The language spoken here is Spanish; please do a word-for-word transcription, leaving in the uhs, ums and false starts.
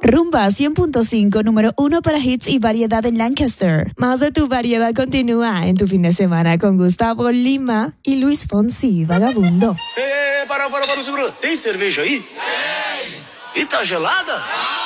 Rumba cien punto cinco, número uno para hits y variedad en Lancaster. Más de tu variedad continúa en tu fin de semana con Gustavo Lima y Luis Fonsi, Vagabundo. É, para, para, para, segura. Tem cerveja aí? Tem. E tá gelada?